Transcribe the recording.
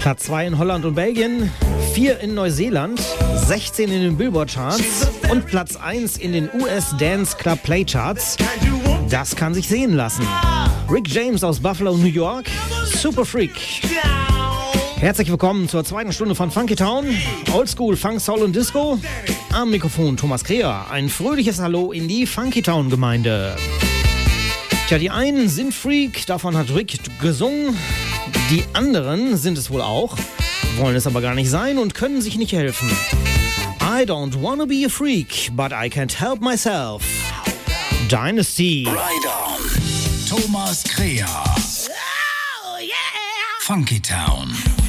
Platz 2 in Holland und Belgien, 4 in Neuseeland, 16 in den Billboard-Charts und Platz 1 in den US Dance Club Play Charts. Das kann sich sehen lassen. Rick James aus Buffalo, New York, Super Freak. Herzlich willkommen zur zweiten Stunde von Funky Town. Oldschool, Funk, Soul und Disco. Am Mikrofon Thomas Kreher. Ein fröhliches Hallo in die Funky Town Gemeinde. Tja, die einen sind Freak, davon hat Rick gesungen. Die anderen sind es wohl auch, wollen es aber gar nicht sein und können sich nicht helfen. I don't wanna be a freak, but I can't help myself. Dynasty. Ride on. Thomas Kreher. Oh, yeah. Funky Town.